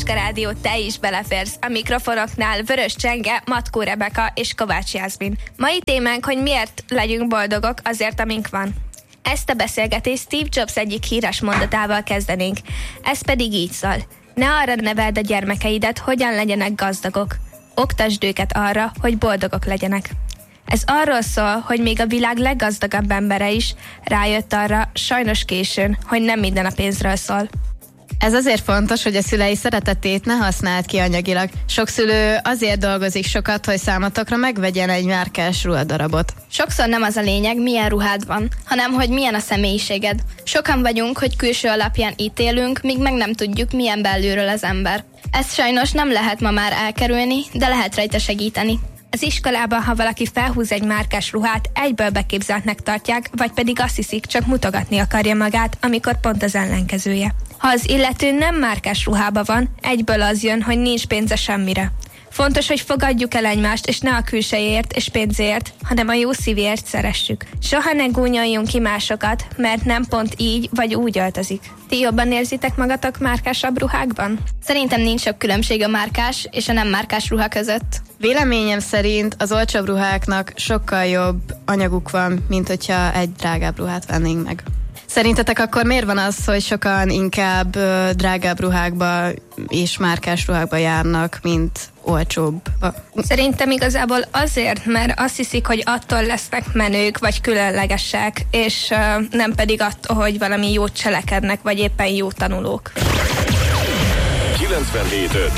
Macska Rádió, te is beleférsz. A mikrofonoknál Vörös Csenge, Matkó Rebeka és Kovács Jászmin. Mai témánk, hogy miért legyünk boldogok azért, amink van. Ezt a beszélgetést Steve Jobs egyik híres mondatával kezdenénk. Ez pedig így szól. Ne arra neveld a gyermekeidet, hogyan legyenek gazdagok. Oktasd őket arra, hogy boldogok legyenek. Ez arról szól, hogy még a világ leggazdagabb embere is rájött arra, sajnos későn, hogy nem minden a pénzről szól. Ez azért fontos, hogy a szülei szeretetét ne használd ki anyagilag. Sok szülő azért dolgozik sokat, hogy számotokra megvegyen egy márkás ruhadarabot. Sokszor nem az a lényeg, milyen ruhád van, hanem hogy milyen a személyiséged. Sokan vagyunk, hogy külső alapján ítélünk, míg meg nem tudjuk, milyen belülről az ember. Ezt sajnos nem lehet ma már elkerülni, de lehet rajta segíteni. Az iskolában, ha valaki felhúz egy márkás ruhát, egyből beképzeltnek tartják, vagy pedig azt hiszik, csak mutogatni akarja magát, amikor pont az ellenkezője. Ha az illető nem márkás ruhába van, egyből az jön, hogy nincs pénze semmire. Fontos, hogy fogadjuk el egymást, és ne a külsejéért és pénzért, hanem a jó szívért szeressük. Soha ne gúnyoljunk ki másokat, mert nem pont így vagy úgy öltözik. Ti jobban érzitek magatok márkásabb ruhákban? Szerintem nincs sok különbség a márkás és a nem márkás ruha között. Véleményem szerint az olcsóbb ruháknak sokkal jobb anyaguk van, mint hogyha egy drágább ruhát vennénk meg. Szerintetek akkor miért van az, hogy sokan inkább drágább ruhákba és márkás ruhákba járnak, mint olcsóbb? Szerintem igazából azért, mert azt hiszik, hogy attól lesznek menők, vagy különlegesek, és nem pedig attól, hogy valami jót cselekednek, vagy éppen jó tanulók. 97.5